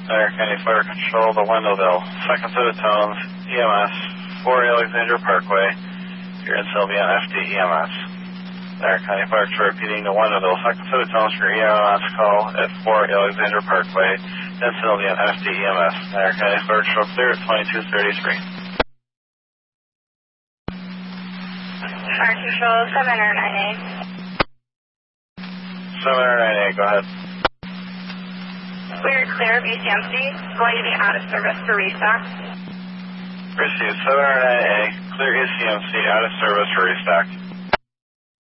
Center County Fire Control, the Wendellville. Second set of tones, EMS, 4 Alexandria Parkway. You're in Sylvia on FD EMS. Center County Fire Control repeating the Wendellville. Second set of tones for EMS call at 4 Alexandria Parkway. In Sylvia on FD EMS. Center County Fire Control clear at 2233. Fire Control 7 or 9A. 7 or 9A, go ahead. We're clear, BCMC. Going to be out of service for restock. Received 7 or 9A. Clear ECMC out of service for restock.